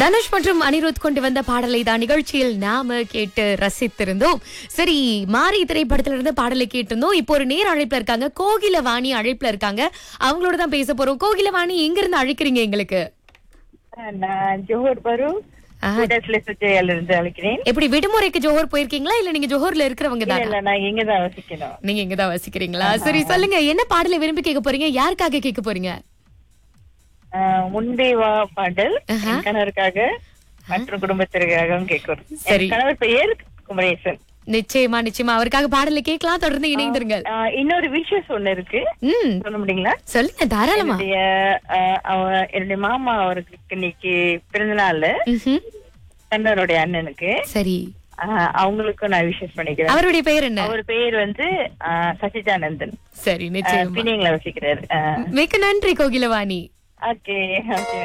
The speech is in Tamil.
தனுஷ் மற்றும் அனிருத் கொண்டு வந்த பாடலை தான் நிகழ்ச்சியில் நாம கேட்டு ரசித்திருந்தோம். சரி, மாரி திரைப்படத்துல இருந்து பாடலை கேட்டிருந்தோம். இப்போ ஒரு நேர் அழைப்புல இருக்காங்க, கோகிலவாணி அழைப்புல இருக்காங்க. அவங்களோட தான் பேச போறோம். கோகிலவாணி, எங்க இருந்து அழைக்கிறீங்க எங்களுக்கு? நான் ஜோஹர் பரு இருந்து அழைக்கிறேன். எப்படி விடுமுறைக்கு ஜோஹர் போயிருக்கீங்களா, இல்ல நீங்க ஜோஹர்ல இருக்கிறவங்க தான்? இல்ல, நான் இங்கதான் வசிக்கணும். நீங்க இங்கதான் வசிக்கிறீங்களா? சரி, சொல்லுங்க, என்ன பாடலை விரும்பி கேட்க போறீங்க? யாருக்காக கேட்க போறீங்க? முன்பே வா பாடல் என் கணவருக்காக மற்றும் குடும்பத்திற்காகவும் கேட்கிறோம். சரி. கணவர் பெயர் குமரேசன். நிச்சயமா நிச்சயமா அவருக்காக பாடலை கேட்கலாம். தொடர்ந்து இணைந்திருங்க. இன்னொரு விஷயம் ஒண்ணு இருக்கு, சொல்ல முடியுங்களா? சொல்லுங்க, தாராளமா. என்னுடைய மாமா அவருக்கு இன்னைக்கு பிறந்த நாள், கணவருடைய அண்ணனுக்கு. சரி, அவங்களுக்கும் நான் விஷஸ் பண்ணிக்கிறேன். அவருடைய பெயர் என்ன? அவர் பெயர் வந்து சச்சிதானந்தன். சரி, நிச்சயமா. பின்னிங்கள வசிக்கிறாரு. மிக்க நன்றி கோகிலவாணி. ஓகே.